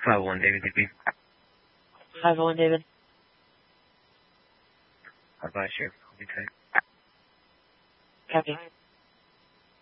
501 David DP. 501 David. Advise Sheriff. I'll be tight. Copy.